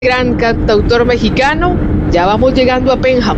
gran cantautor mexicano. Ya vamos llegando a Pénjamo.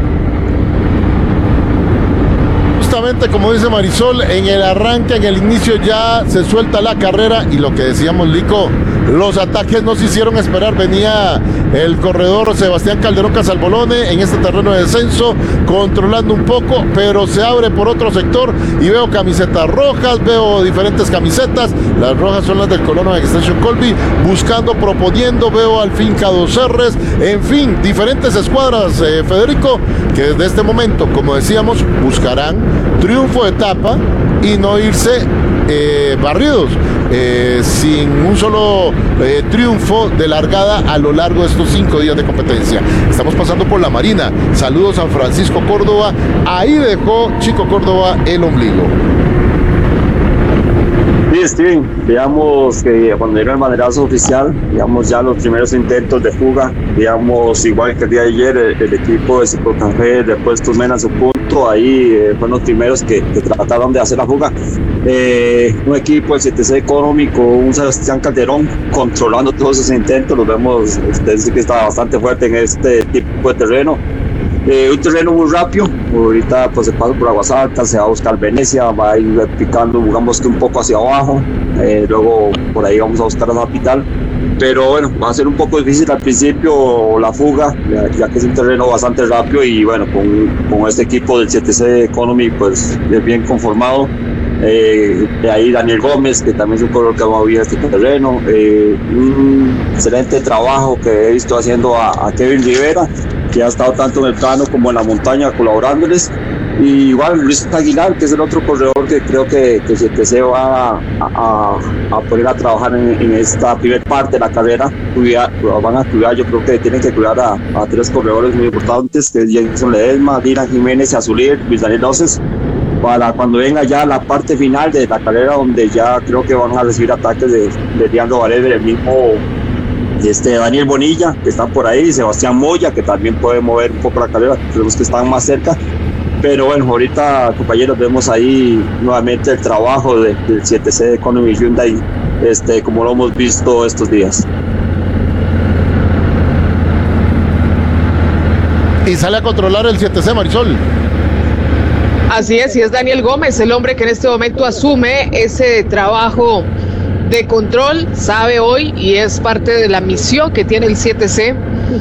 Justamente como dice Marisol, en el arranque, en el inicio ya se suelta la carrera y lo que decíamos, Lico, los ataques no se hicieron esperar. Venía el corredor Sebastián Calderón Casalbolone en este terreno de descenso, controlando un poco, pero se abre por otro sector y veo camisetas rojas, veo diferentes camisetas. Las rojas son las del Colono Extension Colby, buscando, proponiendo, veo al Finca 2Rs, en fin, diferentes escuadras, Federico, que desde este momento, como decíamos, buscarán triunfo de etapa y no irse barridos, sin un solo triunfo de largada a lo largo de estos 5 días de competencia. Estamos pasando por la Marina. Saludos a Francisco Córdoba. Ahí dejó Chico Córdoba el ombligo. Sí, Steven, digamos que cuando dieron el banderazo oficial, digamos ya los primeros intentos de fuga, digamos igual que el día de ayer, el equipo de Ciclocafé de Puestos Mena en su punto, ahí fueron los primeros que trataron de hacer la fuga. Un equipo del CTC Economy con un Sebastián Calderón controlando todos esos intentos. Los vemos, usted que está bastante fuerte en este tipo de terreno. Un terreno muy rápido. Ahorita pues se pasa por Aguas Altas, se va a buscar Venecia, va a ir picando, digamos que un poco hacia abajo, luego por ahí vamos a buscar la capital, pero bueno, va a ser un poco difícil al principio la fuga, ya que es un terreno bastante rápido y bueno, con este equipo del CTC Economy pues es bien conformado. De ahí Daniel Gómez, que también es un corredor que ha movido este terreno, un excelente trabajo que he visto haciendo a Kevin Rivera, que ha estado tanto en el plano como en la montaña colaborándoles, y igual Luis Aguilar, que es el otro corredor que creo que se va a poner a trabajar en esta primera parte de la carrera. Van a cuidar, yo creo que tienen que cuidar a 3 corredores muy importantes, que es Jason Ledesma, Dylan Jiménez y Azulir, Luis Daniel Doces, para cuando venga ya la parte final de la carrera, donde ya creo que van a recibir ataques de Leandro Varela, el mismo Daniel Bonilla, que está por ahí, Sebastián Moya, que también puede mover un poco la carrera, creemos que están más cerca. Pero bueno, ahorita, compañeros, vemos ahí nuevamente el trabajo del 7C Economy Hyundai, como lo hemos visto estos días. Y sale a controlar el 7C, Marisol. Así es, y es Daniel Gómez, el hombre que en este momento asume ese trabajo de control, sabe hoy y es parte de la misión que tiene el 7C.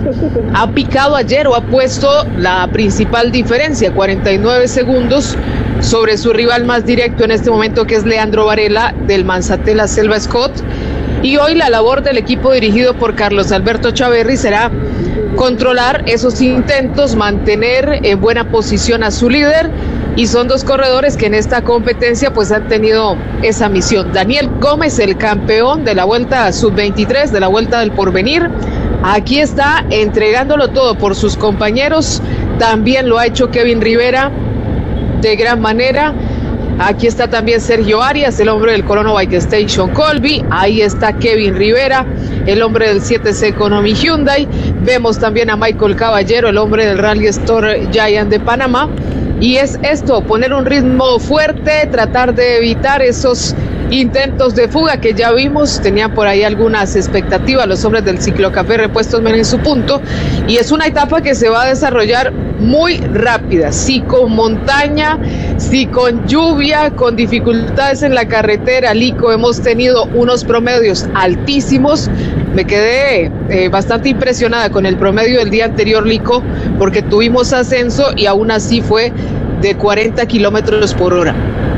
Ha picado ayer o ha puesto la principal diferencia, 49 segundos sobre su rival más directo en este momento, que es Leandro Varela del Manzatela Selva Scott. Y hoy la labor del equipo dirigido por Carlos Alberto Chaverri será controlar esos intentos, mantener en buena posición a su líder, y son 2 corredores que en esta competencia pues han tenido esa misión. Daniel Gómez, el campeón de la Vuelta Sub-23, de la Vuelta del Porvenir, aquí está entregándolo todo por sus compañeros. También lo ha hecho Kevin Rivera de gran manera. Aquí está también Sergio Arias, el hombre del Colono Bike Station Colby. Ahí está Kevin Rivera, el hombre del 7C Economy Hyundai. Vemos también a Michael Caballero, el hombre del Rally Store Giant de Panamá. Y es esto, poner un ritmo fuerte, tratar de evitar esos intentos de fuga que ya vimos. Tenían por ahí algunas expectativas los hombres del Ciclocafé Repuestos Men en su punto, y es una etapa que se va a desarrollar muy rápida, sí con montaña, sí con lluvia, con dificultades en la carretera. Lico, hemos tenido unos promedios altísimos. Me quedé bastante impresionada con el promedio del día anterior, Lico, porque tuvimos ascenso y aún así fue de 40 kilómetros por hora.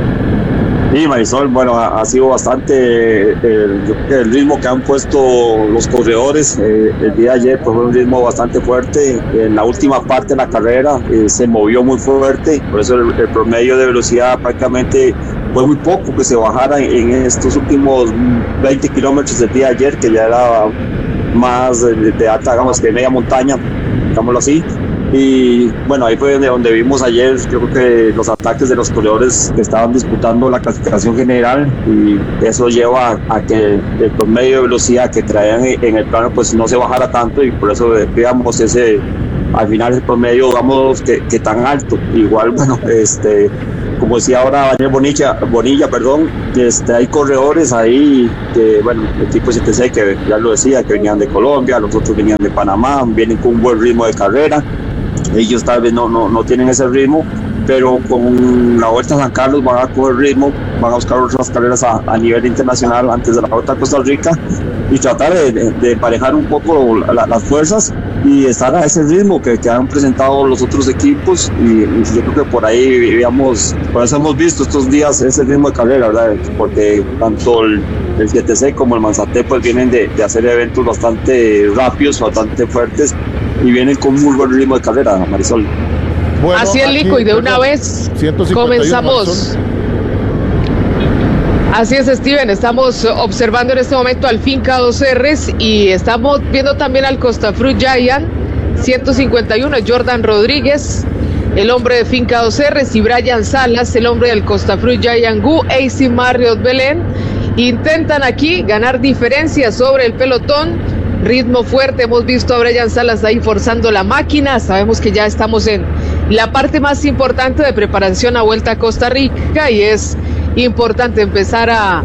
Sí, Marisol, bueno, ha sido bastante el ritmo que han puesto los corredores. El día de ayer pues, fue un ritmo bastante fuerte. En la última parte de la carrera se movió muy fuerte, por eso el promedio de velocidad prácticamente fue muy poco que se bajara en estos últimos 20 kilómetros del día de ayer, que ya era más de alta, digamos, de media montaña, digámoslo así. Y bueno, ahí fue donde vimos ayer, yo creo que los ataques de los corredores que estaban disputando la clasificación general, y eso lleva a que el promedio de velocidad que traían en el plano pues no se bajara tanto, y por eso veamos al final el promedio, digamos, que tan alto. Igual, bueno, como decía ahora Daniel Bonilla, perdón, hay corredores ahí que, bueno, el equipo 7C que ya lo decía, que venían de Colombia, los otros venían de Panamá, vienen con un buen ritmo de carrera. Ellos tal vez no tienen ese ritmo, pero con la Vuelta a San Carlos van a coger ritmo, van a buscar otras carreras a nivel internacional antes de la Vuelta a Costa Rica y tratar de emparejar un poco las fuerzas y estar a ese ritmo que han presentado los otros equipos y yo creo que por ahí por eso hemos visto estos días ese ritmo de carrera, ¿verdad? Porque tanto el 7C como el Manzate pues vienen de hacer eventos bastante rápidos, bastante fuertes y vienen con muy buen ritmo de carrera, Marisol. Bueno, así es, Lico, y de una vez comenzamos. Así es, Steven, estamos observando en este momento al Finca 2 R's y estamos viendo también al Costafruit Giant 151, Jordan Rodríguez, el hombre de Finca 2 R's, y Brian Salas, el hombre del Costafruit Giant Gu, AC Marriott Belén. Intentan aquí ganar diferencias sobre el pelotón. Ritmo fuerte, hemos visto a Brian Salas ahí forzando la máquina. Sabemos que ya estamos en la parte más importante de preparación a Vuelta a Costa Rica y es importante empezar a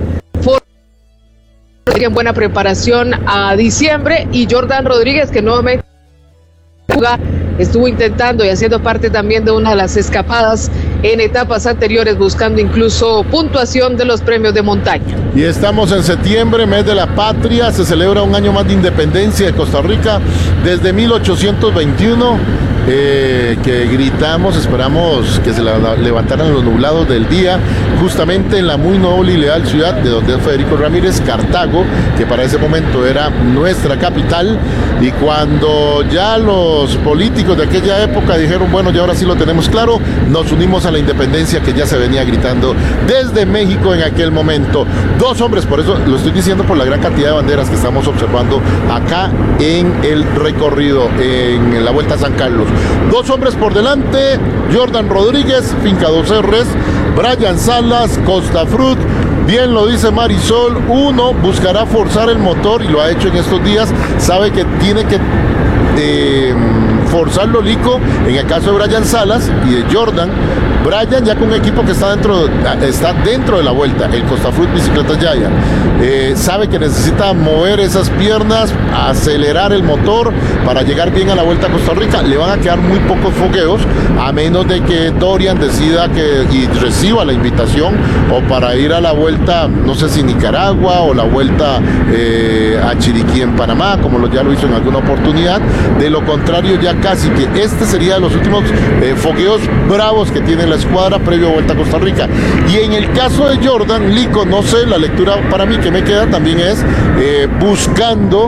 en buena preparación a diciembre. Y Jordan Rodríguez, que nuevamente estuvo intentando y haciendo parte también de una de las escapadas en etapas anteriores, buscando incluso puntuación de los premios de montaña. Y estamos en septiembre, mes de la patria, se celebra un año más de independencia de Costa Rica desde 1821. Que gritamos, esperamos que se levantaran los nublados del día, justamente en la muy noble y leal ciudad de donde es Federico Ramírez, Cartago, que para ese momento era nuestra capital. Y cuando ya los políticos de aquella época dijeron, bueno, ya ahora sí lo tenemos claro, nos unimos a la independencia que ya se venía gritando desde México en aquel momento. Dos hombres, por eso lo estoy diciendo por la gran cantidad de banderas que estamos observando acá en el recorrido, en la Vuelta a San Carlos. Dos hombres por delante, Jordan Rodríguez, Finca 2 R's, Brian Salas, Costafruit. Bien lo dice Marisol, uno buscará forzar el motor y lo ha hecho en estos días, sabe que tiene que forzarlo, Lico, en el caso de Brian Salas y de Jordan. Brian ya con un equipo que está dentro de la vuelta, el Costafruit Bicicletas Giant, sabe que necesita mover esas piernas, acelerar el motor para llegar bien a la Vuelta a Costa Rica. Le van a quedar muy pocos fogueos, a menos de que Dorian decida y reciba la invitación o para ir a la vuelta, no sé si Nicaragua o la vuelta a Chiriquí en Panamá, como ya lo hizo en alguna oportunidad. De lo contrario, ya casi que este sería de los últimos fogueos bravos que tiene la escuadra previo a Vuelta a Costa Rica. Y en el caso de Jordan, Lico, no sé, la lectura para mí que me queda también es buscando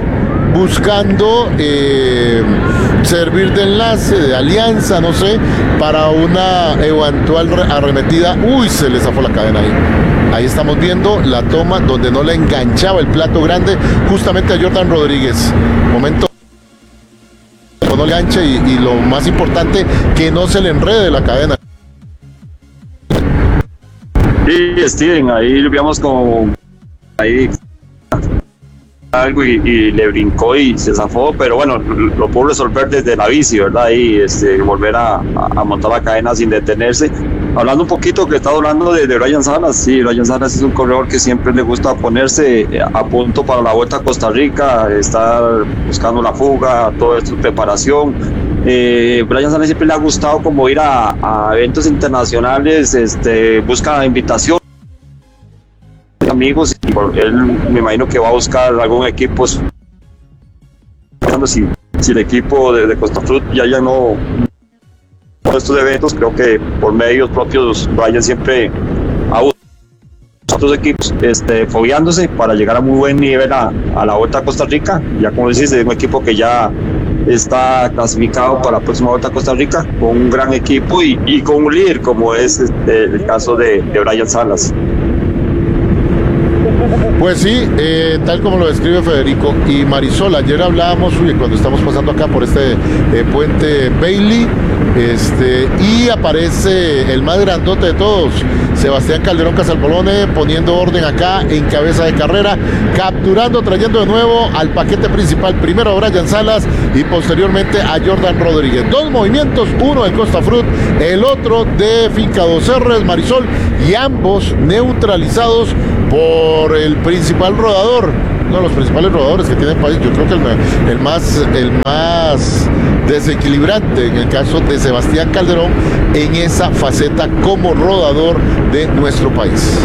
servir de enlace, de alianza, no sé, para una eventual arremetida. Uy, se le zafó la cadena ahí. Ahí estamos viendo la toma donde no le enganchaba el plato grande justamente a Jordan Rodríguez. Momento no le enganche y lo más importante, que no se le enrede la cadena. Sí, Steven, ahí veíamos como ahí algo y le brincó y se zafó, pero bueno, lo pudo resolver desde la bici, ¿verdad? Y volver a montar la cadena sin detenerse. Hablando un poquito, que está hablando de Brian Salas, sí, Brian Salas es un corredor que siempre le gusta ponerse a punto para la Vuelta a Costa Rica, estar buscando la fuga, todo esto, preparación. Brian Salas siempre le ha gustado como ir a eventos internacionales, busca invitación, amigos, y él me imagino que va a buscar algún equipo. Si el equipo de Costafruit ya no estos eventos, creo que por medios propios Brian siempre ha buscado otros equipos fogueándose para llegar a muy buen nivel a la Vuelta a Costa Rica. Ya como decís, es un equipo que ya está clasificado para la próxima Vuelta a Costa Rica con un gran equipo y con un líder como es el caso de Brian Salas. Pues sí, tal como lo describe Federico y Marisol, ayer hablábamos, cuando estamos pasando acá por este puente Bailey, Y aparece el más grandote de todos, Sebastián Calderón Casalbolone, poniendo orden acá en cabeza de carrera, capturando, trayendo de nuevo al paquete principal, primero a Brian Salas y posteriormente a Jordan Rodríguez. Dos movimientos, uno de Costa Fruit, el otro de Finca Dos R's, Marisol, y ambos neutralizados por el principal rodador, uno de los principales rodadores que tiene el país. Yo creo que el más desequilibrante en el caso de Sebastián Calderón en esa faceta como rodador de nuestro país.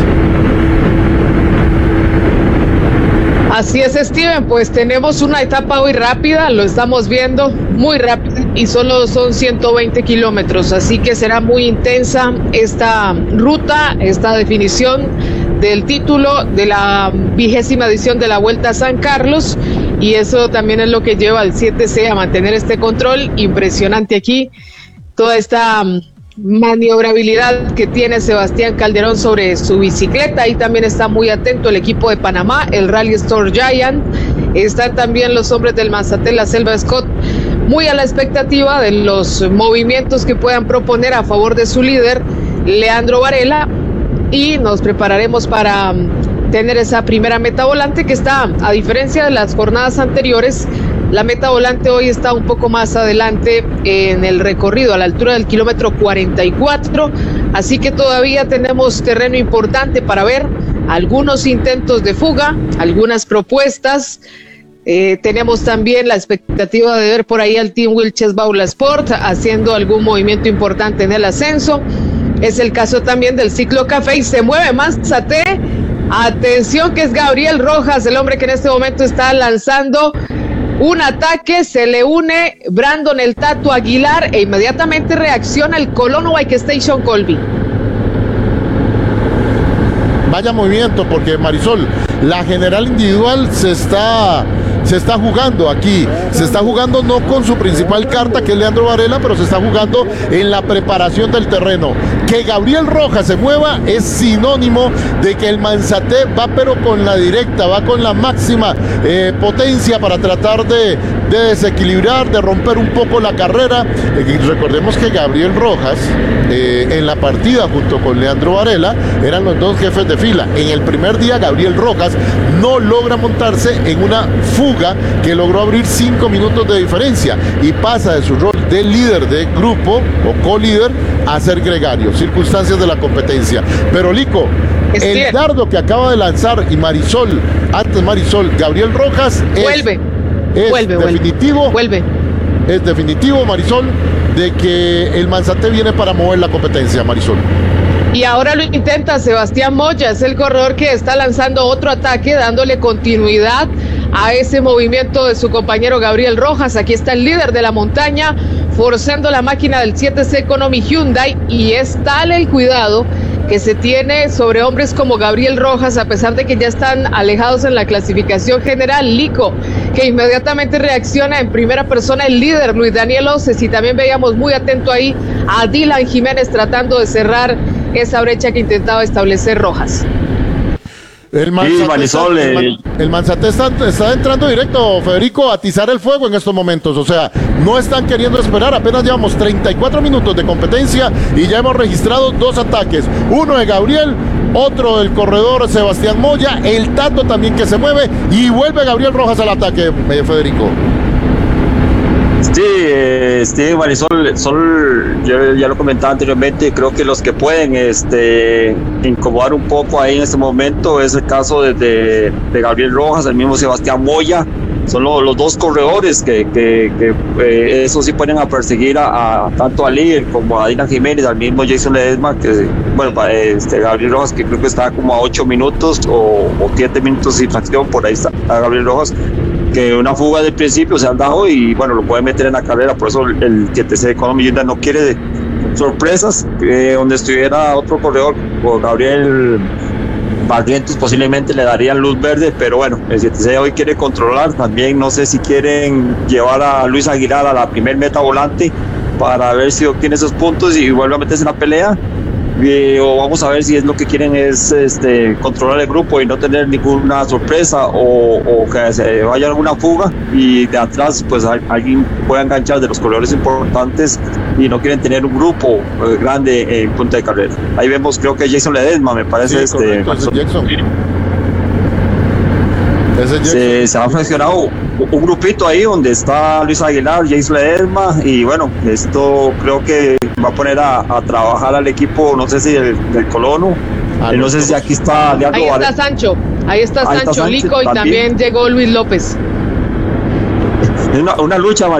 Así es, Steven, pues tenemos una etapa muy rápida, lo estamos viendo, muy rápida, y solo son 120 kilómetros, así que será muy intensa esta ruta, esta definición del título de la 20ª edición de la Vuelta a San Carlos, y eso también es lo que lleva al 7C a mantener este control impresionante aquí, toda esta maniobrabilidad que tiene Sebastián Calderón sobre su bicicleta. Ahí también está muy atento el equipo de Panamá, el Rally Store Giant, están también los hombres del Manzatel, la Selva Scott, muy a la expectativa de los movimientos que puedan proponer a favor de su líder, Leandro Varela, y nos prepararemos para tener esa primera meta volante que está, a diferencia de las jornadas anteriores, la meta volante hoy está un poco más adelante en el recorrido, a la altura del kilómetro 44, así que todavía tenemos terreno importante para ver algunos intentos de fuga, algunas propuestas. Tenemos también la expectativa de ver por ahí al Team Wilches Baula Sport haciendo algún movimiento importante en el ascenso. Es el caso también del Ciclo Café y se mueve Manzate. Atención, que es Gabriel Rojas, el hombre que en este momento está lanzando un ataque, se le une Brandon el Tato Aguilar e inmediatamente reacciona el Colono Bike Station Colby. Vaya movimiento, porque Marisol, la general individual se está jugando aquí, se está jugando no con su principal carta que es Leandro Varela, pero se está jugando en la preparación del terreno. Que Gabriel Rojas se mueva es sinónimo de que el Manzate va pero con la directa, va con la máxima potencia para tratar de desequilibrar, de romper un poco la carrera. Recordemos que Gabriel Rojas en la partida junto con Leandro Varela eran los dos jefes de fila. En el primer día Gabriel Rojas no logra montarse en una fuga que logró abrir 5 minutos de diferencia y pasa de su rol de líder de grupo o co-líder a ser gregario, circunstancias de la competencia. Pero Lico, el dardo que acaba de lanzar y Marisol, Gabriel Rojas vuelve, es definitivo, Marisol, de que el Manzate viene para mover la competencia, Marisol. Y ahora lo intenta Sebastián Moya, es el corredor que está lanzando otro ataque, dándole continuidad a ese movimiento de su compañero Gabriel Rojas. Aquí está el líder de la montaña, forzando la máquina del 7C Economy Hyundai, y es tal el cuidado que se tiene sobre hombres como Gabriel Rojas, a pesar de que ya están alejados en la clasificación general. Lico, que inmediatamente reacciona en primera persona el líder, Luis Daniel Oces, y también veíamos muy atento ahí a Dylan Jiménez tratando de cerrar esa brecha que intentaba establecer Rojas. El Manzate está entrando directo, Federico, a atizar el fuego en estos momentos. O sea, no están queriendo esperar. Apenas llevamos 34 minutos de competencia y ya hemos registrado 2 ataques. Uno de Gabriel, otro del corredor Sebastián Moya, el Tato también que se mueve, y vuelve Gabriel Rojas al ataque, Federico. Sí, Marisol, yo ya lo comentaba anteriormente, creo que los que pueden incomodar un poco ahí en este momento es el caso de Gabriel Rojas, el mismo Sebastián Moya. Son los dos corredores que eso sí ponen a perseguir a tanto a líder como a Dylan Jiménez, al mismo Jason Ledesma, que bueno, Gabriel Rojas, que creo que está como a 8 minutos o 7 minutos sin fracción, por ahí está Gabriel Rojas, que una fuga del principio se han dado y bueno, lo puede meter en la carrera. Por eso el 7C Economy Hyundai no quiere sorpresas. Donde estuviera otro corredor o Gabriel Barrientos posiblemente le darían luz verde, pero bueno, el 7C hoy quiere controlar. También no sé si quieren llevar a Luis Aguilar a la primer meta volante para ver si obtiene esos puntos y vuelve a meterse en la pelea. o vamos a ver si es lo que quieren es controlar el grupo y no tener ninguna sorpresa o que se vaya alguna fuga y de atrás pues alguien pueda enganchar de los corredores importantes y no quieren tener un grupo grande en punta de carrera. Ahí vemos, creo que Jason Ledesma, me parece. Sí, correcto, Jackson. Se ha fraccionado un grupito ahí donde está Luis Aguilar, Jason Ledesma, y bueno, esto creo que va a poner a trabajar al equipo, no sé si del Colono, no sé si aquí está Leandro. Ahí está Sancho, Lico, y también llegó Luis López. Es una lucha,